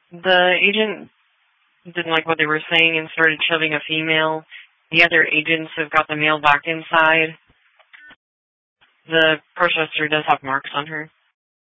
The agent didn't like what they were saying and started shoving a female. The other agents have got the male back inside. The processor does have marks on her.